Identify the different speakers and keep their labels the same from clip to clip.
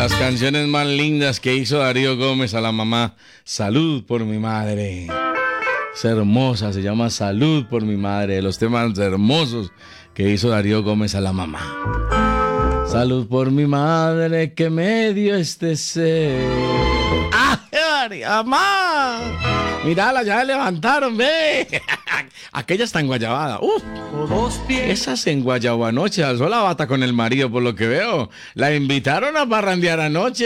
Speaker 1: las canciones más lindas que hizo Darío Gómez a la mamá. Salud por mi madre. Es hermosa, se llama Salud por mi madre. De los temas hermosos que hizo Darío Gómez a la mamá. Salud por mi madre que me dio este ser. ¡Ah, mamá! Mírala, ya se levantaron, ve. Aquella está enguayabada. Esa se enguayabó anoche, alzó la bata con el marido, por lo que veo. La invitaron a parrandear anoche.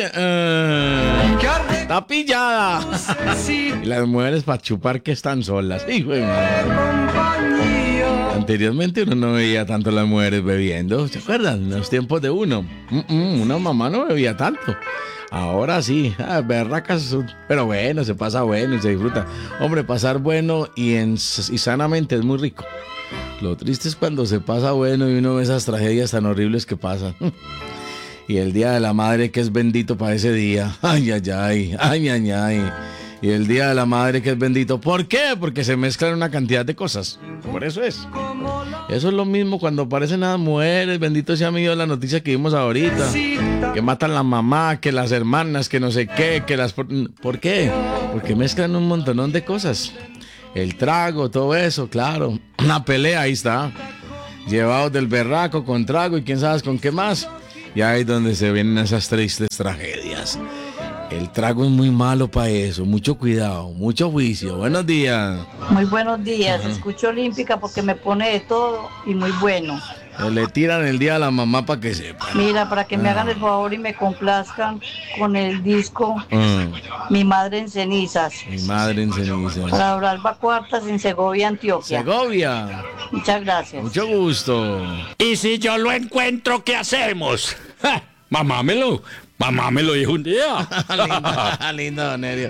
Speaker 1: Está pillada. Y las mujeres para chupar que están solas. Hijo de madre. Anteriormente uno no veía tanto las mujeres bebiendo. ¿Se acuerdan? En los tiempos de uno. Una mamá no bebía tanto. Ahora sí, berracas, pero bueno, se pasa bueno y se disfruta. Hombre, pasar bueno y sanamente es muy rico. Lo triste es cuando se pasa bueno y uno ve esas tragedias tan horribles que pasan. Y el Día de la Madre que es bendito para ese día. Ay, ay, ay, ay, ay, ay. Y el Día de la Madre que es bendito. ¿Por qué? Porque se mezclan una cantidad de cosas. Por eso es. Eso es lo mismo cuando aparecen las mujeres. Bendito sea mi Dios, la noticia que vimos ahorita. Que matan la mamá, que las hermanas, que no sé qué, que las... ¿Por qué? Porque mezclan un montonón de cosas. El trago, todo eso, claro. Una pelea, ahí está. Llevados del berraco con trago y quién sabe con qué más. Y ahí es donde se vienen esas tristes tragedias. El trago es muy malo para eso. Mucho cuidado, mucho juicio. Buenos días.
Speaker 2: Muy buenos días. Escucho Olímpica porque me pone de todo y muy bueno.
Speaker 1: Le tiran el Día a la mamá para que sepa.
Speaker 2: Mira, para que me hagan el favor y me complazcan con el disco Mi Madre en Cenizas.
Speaker 1: Mi Madre en Cenizas.
Speaker 2: Para Bralba Cuartas en Segovia, Antioquia.
Speaker 1: Segovia.
Speaker 2: Muchas gracias.
Speaker 1: Mucho gusto.
Speaker 3: Y si yo lo encuentro, ¿qué hacemos? ¡Ja! Mamá me lo dijo un día.
Speaker 1: Lindo, Nerio.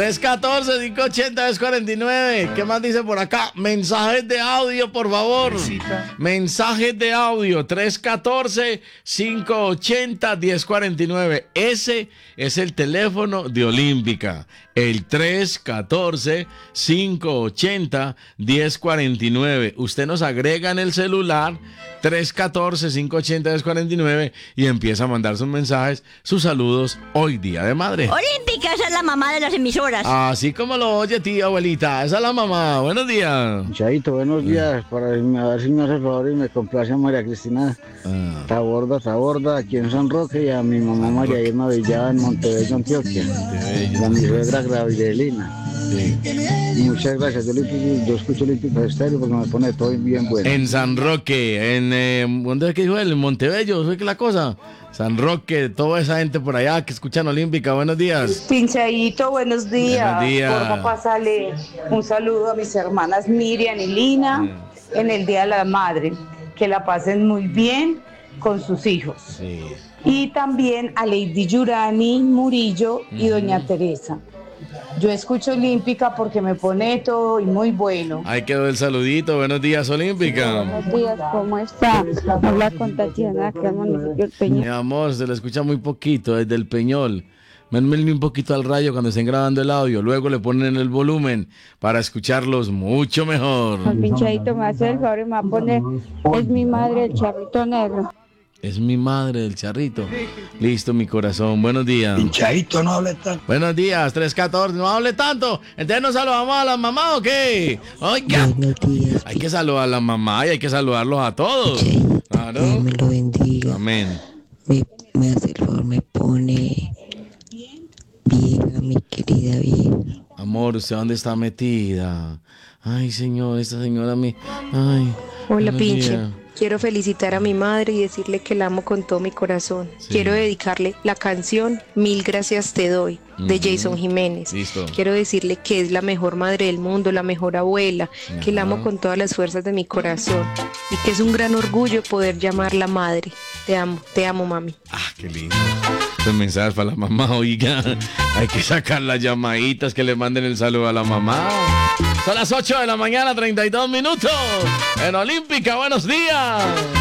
Speaker 1: 314-580-1049. ¿Qué más dice por acá? Mensajes de audio, por favor. Mensajes de audio. 314-580-1049. Ese es el teléfono de Olímpica. El 314-580-1049. Usted nos agrega en el celular 314-580-1049 y empieza a mandar sus mensajes, sus saludos hoy Día de Madre.
Speaker 4: Olímpica, esa es la mamá de las emisoras.
Speaker 1: Así como lo oye, tía, abuelita, esa es la mamá. Buenos días.
Speaker 5: Chaito, buenos días. Para a ver si me hace el favor y me complace a María Cristina Taborda, aquí en San Roque, y a mi mamá María Irma Villada en Montebello, Antioquia. Y a mi suegra Gabrielina. Sí. Muchas gracias. Yo escucho Olímpica Estéreo porque me pone todo bien bueno.
Speaker 1: En San Roque, ¿dónde es que dijo él? En Montebello, ¿fue que la cosa? San Roque, toda esa gente por allá que escuchan Olímpica, buenos días.
Speaker 6: Pinchadito, buenos días.
Speaker 1: Buenos días.
Speaker 6: Porfa, pásale un saludo a mis hermanas Miriam y Lina en el Día de la Madre. Que la pasen muy bien con sus hijos.
Speaker 1: Sí.
Speaker 6: Y también a Lady Yurani Murillo y doña Teresa. Yo escucho Olímpica porque me pone todo y muy bueno.
Speaker 1: Ahí quedó el saludito. Buenos días, Olímpica.
Speaker 7: Buenos días, ¿cómo está? Habla con Tatiana, acá en municipio del Peñol.
Speaker 1: Mi amor, se le escucha muy poquito desde el Peñol. Ménmele un poquito al radio cuando estén grabando el audio. Luego le ponen el volumen para escucharlos mucho mejor.
Speaker 7: El pinchadito me hace el favor y me va a poner Es mi madre, el charrito negro.
Speaker 1: Es mi madre, el charrito. Listo, mi corazón. Buenos días.
Speaker 8: Pinchadito, no hable tanto.
Speaker 1: Buenos días, 314. No hable tanto. Entonces nos saludamos a la mamá, ¿o qué? Oiga.
Speaker 9: Buenos días.
Speaker 1: Hay que saludar a la mamá y hay que saludarlos a todos. Claro.
Speaker 9: Dios me lo bendiga.
Speaker 1: Amén.
Speaker 9: Me hace el favor, me pone vieja, mi querida vieja.
Speaker 1: Amor, ¿usted dónde está metida? Ay, señor, esta señora me... Ay.
Speaker 10: Hola, Pinche.
Speaker 1: Días.
Speaker 10: Quiero felicitar a mi madre y decirle que la amo con todo mi corazón.
Speaker 1: Sí.
Speaker 10: Quiero dedicarle la canción Mil Gracias Te Doy de Jason Jiménez.
Speaker 1: Listo.
Speaker 10: Quiero decirle que es la mejor madre del mundo, la mejor abuela, que la amo con todas las fuerzas de mi corazón y que es un gran orgullo poder llamarla madre. Te amo, mami.
Speaker 1: Ah, qué lindo. Estos mensajes para la mamá, oiga. Hay que sacar las llamaditas que le manden el saludo a la mamá. Son las 8 de la mañana, 32 minutos. En Olímpica, buenos días.